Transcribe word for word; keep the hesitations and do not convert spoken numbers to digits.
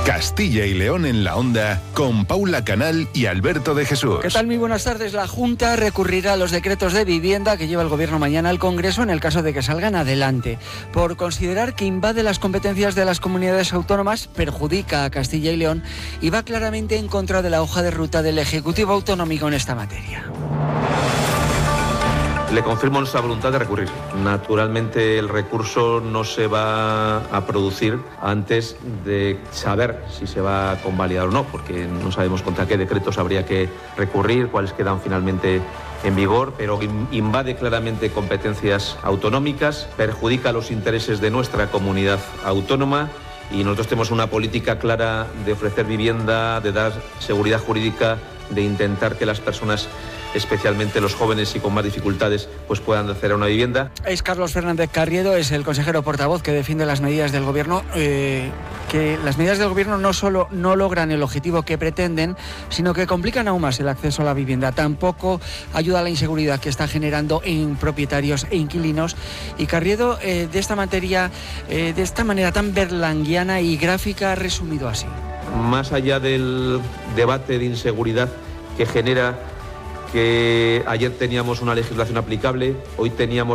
Castilla y León en la Onda, con Paula Canal y Alberto de Jesús. ¿Qué tal? Muy buenas tardes. La Junta recurrirá a los decretos de vivienda que lleva el Gobierno mañana al Congreso en el caso de que salgan adelante, por considerar que invade las competencias de las comunidades autónomas, perjudica a Castilla y León y va claramente en contra de la hoja de ruta del Ejecutivo autonómico en esta materia. Le confirmo nuestra voluntad de recurrir. Naturalmente el recurso no se va a producir antes de saber si se va a convalidar o no, porque no sabemos contra qué decretos habría que recurrir, cuáles quedan finalmente en vigor, pero invade claramente competencias autonómicas, perjudica los intereses de nuestra comunidad autónoma y nosotros tenemos una política clara de ofrecer vivienda, de dar seguridad jurídica, de intentar que las personas, especialmente los jóvenes y con más dificultades, pues puedan acceder a una vivienda. Es Carlos Fernández Carriedo, es el consejero portavoz que defiende las medidas del Gobierno, eh, que las medidas del Gobierno no solo no logran el objetivo que pretenden, sino que complican aún más el acceso a la vivienda. Tampoco ayuda a la inseguridad que está generando en propietarios e inquilinos. Y Carriedo, eh, de esta materia, eh, de esta manera tan berlanguiana y gráfica, ha resumido así. Más allá del debate de inseguridad que genera que ayer teníamos una legislación aplicable, hoy teníamos